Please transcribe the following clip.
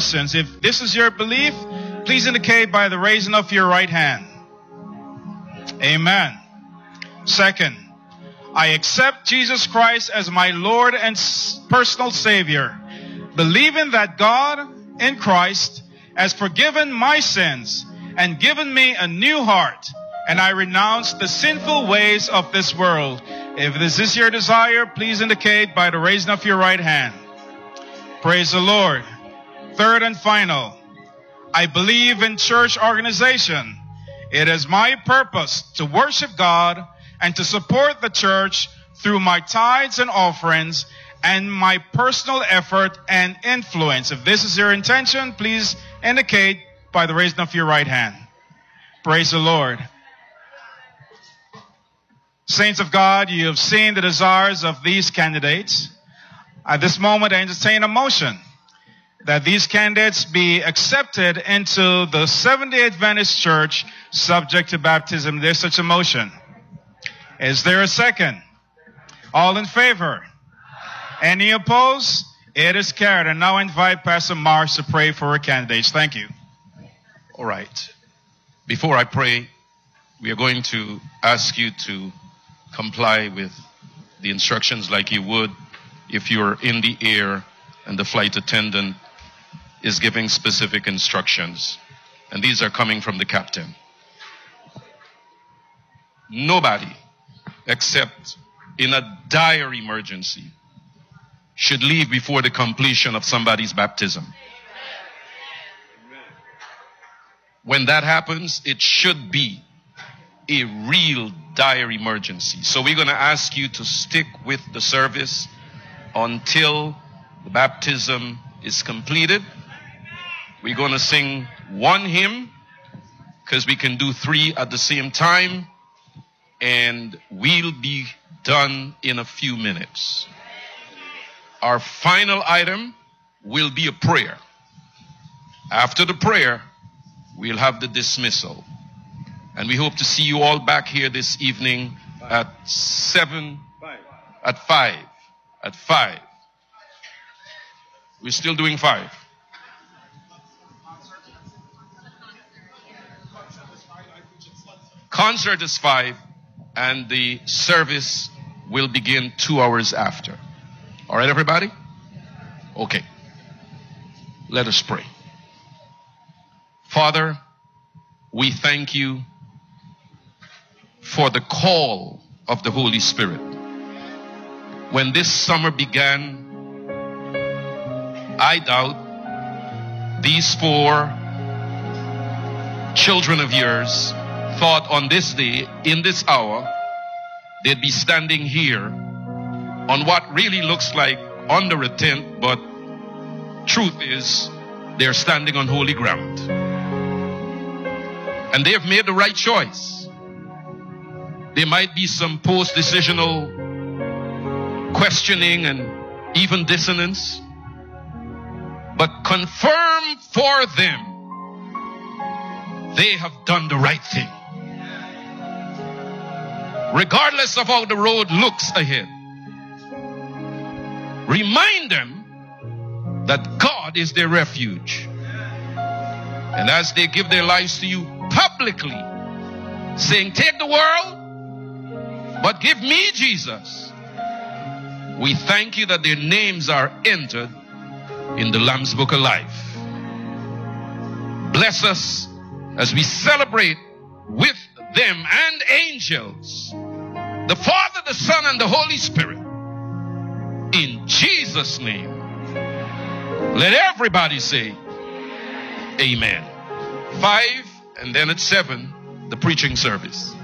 persons. If this is your belief, please indicate by the raising of your right hand. Amen. Second, I accept Jesus Christ as my Lord and personal Savior, believing that God in Christ has forgiven my sins and given me a new heart, and I renounce the sinful ways of this world. If this is your desire, please indicate by the raising of your right hand. Praise the Lord. Third and final, I believe in church organization. It is my purpose to worship God and to support the church through my tithes and offerings and my personal effort and influence. If this is your intention, please indicate by the raising of your right hand. Praise the Lord. Saints of God, you have seen the desires of these candidates. At this moment, I entertain a motion that these candidates be accepted into the Seventh-day Adventist Church subject to baptism. There's such a motion. Is there a second? All in favor? Any opposed? It is carried. And now I invite Pastor Marks to pray for our candidates. Thank you. All right. Before I pray, we are going to ask you to comply with the instructions like you would if you're in the air and the flight attendant is giving specific instructions. And these are coming from the captain. Nobody, except in a dire emergency, should leave before the completion of somebody's baptism. When that happens, it should be a real dire emergency. So we're going to ask you to stick with the service until the baptism is completed. We're going to sing one hymn because we can do three at the same time, and we'll be done in a few minutes. Our final item will be a prayer. After the prayer, we'll have the dismissal. And we hope to see you all back here this evening at 5. We're still doing 5. Concert is 5, and the service will begin 2 hours after. All right, everybody? Okay. Let us pray. Father, we thank you for the call of the Holy Spirit. When this summer began, I doubt these 4 children of yours thought on this day, in this hour, they'd be standing here on what really looks like under a tent, but truth is they're standing on holy ground. And they have made the right choice. There might be some post-decisional questioning and even dissonance, but confirm for them they have done the right thing. Regardless of how the road looks ahead, remind them that God is their refuge. And as they give their lives to you publicly, saying, take the world, but give me Jesus, we thank you that their names are entered in the Lamb's Book of Life. Bless us as we celebrate with them and angels, the Father, the Son, and the Holy Spirit. In Jesus' name. Let everybody say, amen. 5, and then at 7, the preaching service.